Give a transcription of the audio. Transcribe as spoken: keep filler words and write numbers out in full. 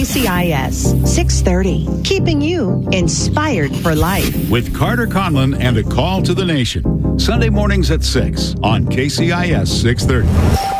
C I S six thirty, keeping you inspired for life. With Carter Conlon and a call to the nation. Sunday mornings at six on K C I S six thirty.